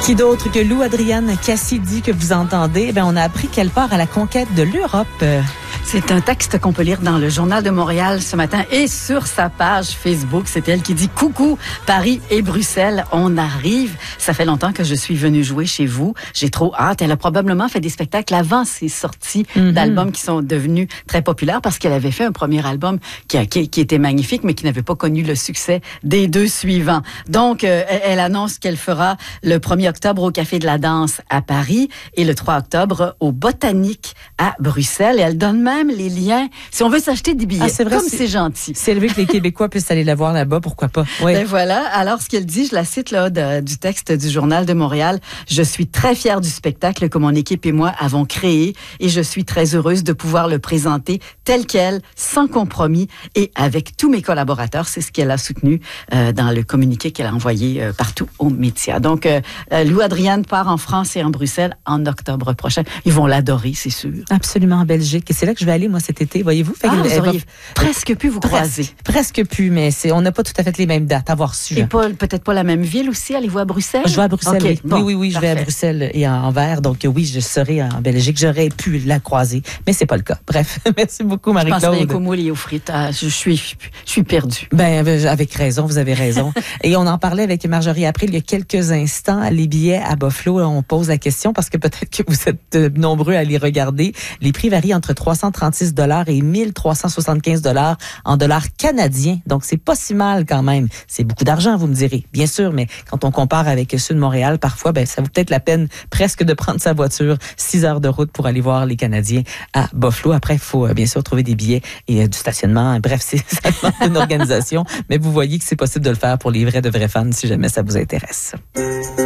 Qui d'autre que Lou Adrienne Cassidy que vous entendez? Ben, on a appris qu'elle part à la conquête de l'Europe. C'est un texte qu'on peut lire dans le Journal de Montréal ce matin et sur sa page Facebook. C'est elle qui dit « Coucou, Paris et Bruxelles, on arrive. Ça fait longtemps que je suis venue jouer chez vous. J'ai trop hâte. » Elle a probablement fait des spectacles avant ses sorties d'albums qui sont devenus très populaires parce qu'elle avait fait un premier album qui était magnifique, mais qui n'avait pas connu le succès des deux suivants. Donc, elle annonce qu'elle fera le 1er octobre au Café de la Danse à Paris et le 3 octobre au Botanique à Bruxelles. Et elle donne même les liens si on veut s'acheter des billets. C'est vrai, comme c'est gentil. C'est élevé que les Québécois puissent aller la voir là-bas, pourquoi pas. Oui. Ben voilà. Alors, ce qu'elle dit, je la cite là du texte du Journal de Montréal. Je suis très fière du spectacle que mon équipe et moi avons créé et je suis très heureuse de pouvoir le présenter tel quel, sans compromis et avec tous mes collaborateurs. C'est ce qu'elle a soutenu dans le communiqué qu'elle a envoyé partout aux médias. Donc, Lou Adrienne part en France et en Bruxelles en octobre prochain. Ils vont l'adorer, c'est sûr. Absolument, en Belgique. Et c'est là que je vais aller, moi, cet été, voyez-vous. Vous auriez presque pu vous croiser. Presque pu, mais on n'a pas tout à fait les mêmes dates à voir su. Et peut-être pas la même ville aussi, allez-vous à Bruxelles? Je vais à Bruxelles, okay. Oui, je vais à Bruxelles et à Anvers. Donc oui, je serai en Belgique. J'aurais pu la croiser, mais c'est pas le cas. Bref, merci beaucoup, Marie-Claude. Je pense rien qu'au moule et aux frites. Je suis perdue. Ben, avec raison, vous avez raison. Et on en parlait avec Marjorie April il y a quelques instants. Les billets à Buffalo, on pose la question parce que peut-être que vous êtes nombreux à les regarder. Les prix varient entre 336 $ et 1375 $ en dollars canadiens. Donc, c'est pas si mal quand même. C'est beaucoup d'argent, vous me direz. Bien sûr, mais quand on compare avec ceux de Montréal, parfois, ben, ça vaut peut-être la peine presque de prendre sa voiture, 6 heures de route pour aller voir les Canadiens à Buffalo. Après, il faut bien sûr trouver des billets et du stationnement. Bref, ça demande une organisation. Mais vous voyez que c'est possible de le faire pour les vrais de vrais fans si jamais ça vous intéresse.